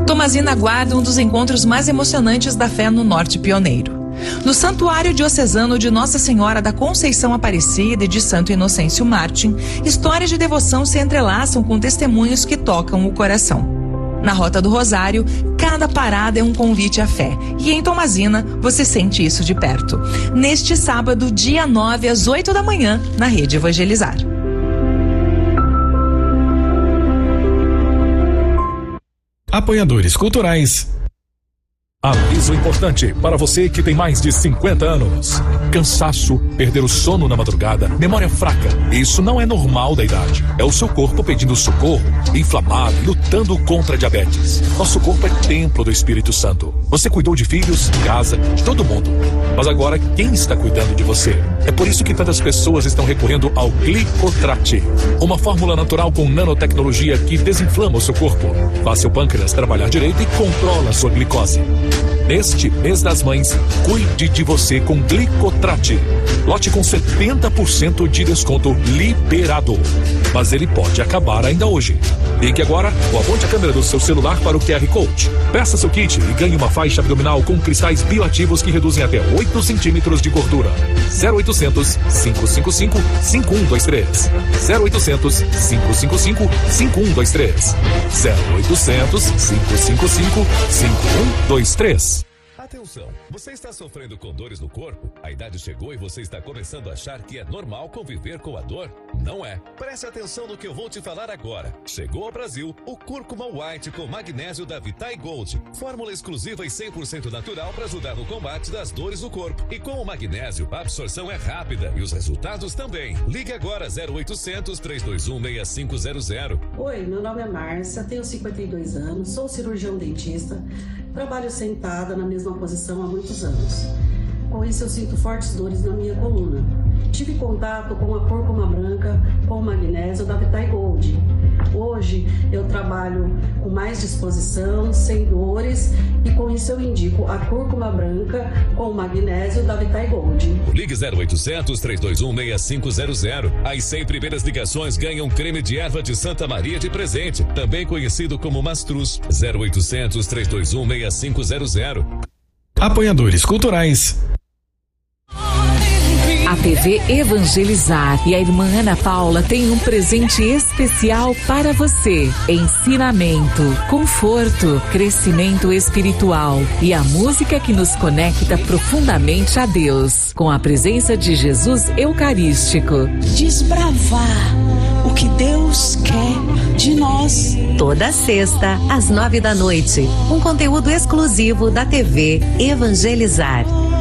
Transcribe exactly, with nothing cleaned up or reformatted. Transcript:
Tomazina aguarda um dos encontros mais emocionantes da fé no Norte Pioneiro. No Santuário Diocesano de Nossa Senhora da Conceição Aparecida e de Santo Inocêncio Martim, histórias de devoção se entrelaçam com testemunhos que tocam o coração. Na Rota do Rosário, cada parada é um convite à fé. E em Tomazina, você sente isso de perto. Neste sábado, dia nove, às oito da manhã, na Rede Evangelizar. Apoiadores culturais. Aviso importante para você que tem mais de cinquenta anos. Cansaço, perder o sono na madrugada, memória fraca. Isso não é normal da idade. É o seu corpo pedindo socorro, inflamado, lutando contra a diabetes. Nosso corpo é templo do Espírito Santo. Você cuidou de filhos, casa, de todo mundo. Mas agora quem está cuidando de você? É por isso que tantas pessoas estão recorrendo ao Glicotrate, uma fórmula natural com nanotecnologia que desinflama o seu corpo, faz seu pâncreas trabalhar direito e controla a sua glicose. Neste mês das mães, cuide de você com Glicotrate. Lote com setenta por cento de desconto liberado. Mas ele pode acabar ainda hoje. Ligue agora ou aponte a câmera do seu celular para o Q R Code. Peça seu kit e ganhe uma faixa abdominal com cristais bioativos que reduzem até oito centímetros de gordura. zero oitocentos, cinco cinco cinco, cinco um dois três. zero oitocentos, cinco cinco cinco, cinco um dois três. zero oitocentos, cinco cinco cinco, cinco um dois três. Atenção, você está sofrendo com dores no corpo? A idade chegou e você está começando a achar que é normal conviver com a dor? Não é. Preste atenção no que eu vou te falar agora. Chegou ao Brasil o Cúrcuma White com magnésio da Vitae Gold. Fórmula exclusiva e cem por cento natural para ajudar no combate das dores no corpo. E com o magnésio, a absorção é rápida e os resultados também. Ligue agora zero oitocentos, três dois um, seis cinco zero zero. Oi, meu nome é Márcia, tenho cinquenta e dois anos, sou cirurgião dentista. Trabalho sentada na mesma posição há muitos anos. Com isso eu sinto fortes dores na minha coluna. Tive contato com a cúrcuma branca, com o magnésio da Vitae Gold. Hoje eu trabalho com mais disposição, sem dores, e com isso eu indico a cúrcuma branca com o magnésio da Vitae Gold. Ligue zero oitocentos, três dois um, seis cinco zero zero. As cem primeiras ligações ganham creme de erva de Santa Maria de presente, também conhecido como Mastruz. zero oitocentos, três dois um, seis cinco zero zero. Apoiadores culturais. A T V Evangelizar e a irmã Ana Paula têm um presente especial para você. Ensinamento, conforto, crescimento espiritual e a música que nos conecta profundamente a Deus, com a presença de Jesus Eucarístico. Desbravar o que Deus quer de nós. Toda sexta, às nove da noite, um conteúdo exclusivo da T V Evangelizar.